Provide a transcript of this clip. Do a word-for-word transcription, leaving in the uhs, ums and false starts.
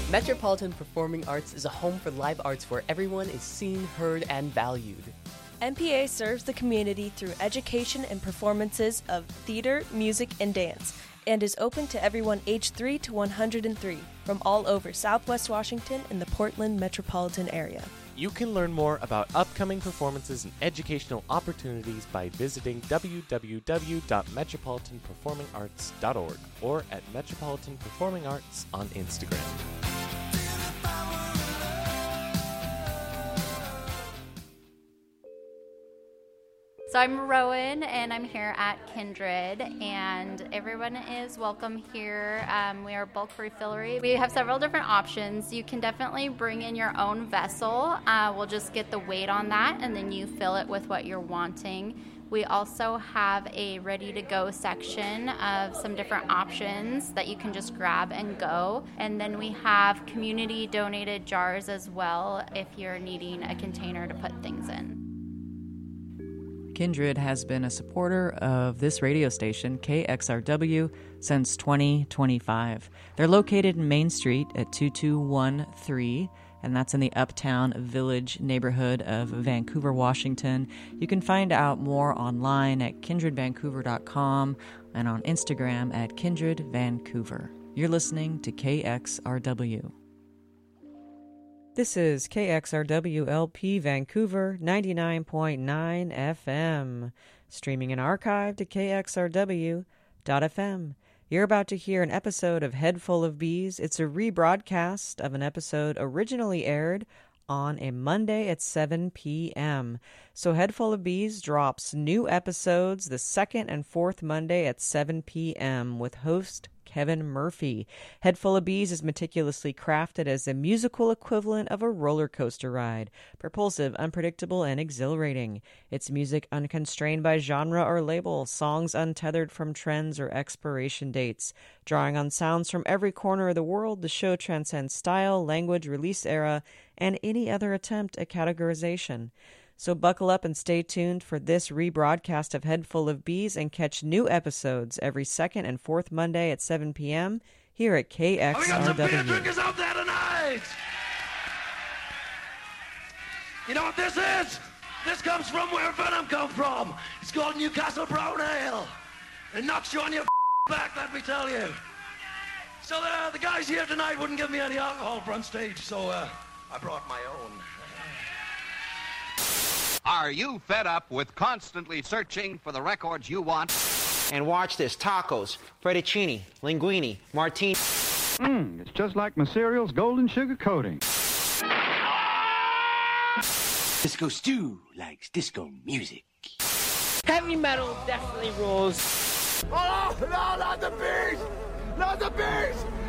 Metropolitan Performing Arts is a home for live arts where everyone is seen, heard, and valued. M P A serves the community through education and performances of theater, music, and dance, and is open to everyone aged three to one hundred three from all over Southwest Washington and the Portland metropolitan area. You can learn more about upcoming performances and educational opportunities by visiting w w w dot metropolitan performing arts dot org or at Metropolitan Performing Arts on Instagram. So I'm Rowan, and I'm here at Kindred, and everyone is welcome here. Um, we are bulk refillery. We have several different options. You can definitely bring in your own vessel. Uh, we'll just get the weight on that, and then you fill it with what you're wanting. We also have a ready-to-go section of some different options that you can just grab and go. And then we have community-donated jars as well if you're needing a container to put things in. Kindred has been a supporter of this radio station, K X R W, since twenty twenty-five. They're located in Main Street at two two one three, and that's in the Uptown Village neighborhood of Vancouver, Washington. You can find out more online at kindred vancouver dot com and on Instagram at kindred vancouver. You're listening to K X R W. This is K X R W L P Vancouver, ninety-nine point nine F M, streaming and archived to K X R W dot F M. You're about to hear an episode of Head Full of Bees. It's a rebroadcast of an episode originally aired on a Monday at seven p.m. So Head Full of Bees drops new episodes the second and fourth Monday at seven p.m. with host Kevin Murphy. Head Full of Bees is meticulously crafted as a musical equivalent of a roller coaster ride, propulsive, unpredictable, and exhilarating. It's music unconstrained by genre or label, songs untethered from trends or expiration dates. Drawing on sounds from every corner of the world, the show transcends style, language, release era, and any other attempt at categorization. So buckle up and stay tuned for this rebroadcast of Head Full of Bees and catch new episodes every second and fourth Monday at seven p.m. here at K X R W. Oh, we got some beer drinkers out there tonight! You know what this is? This comes from where Venom come from. It's called Newcastle Brown Ale. It knocks you on your back, let me tell you. So uh, the guys here tonight wouldn't give me any alcohol front stage, so uh, I brought my own. Are you fed up with constantly searching for the records you want? And watch this. Tacos, fettuccine, linguine, martini. Mmm, it's just like my cereal's golden sugar coating. Disco Stew likes disco music. Heavy metal definitely rules. Oh, no, not the beast! Not the beast!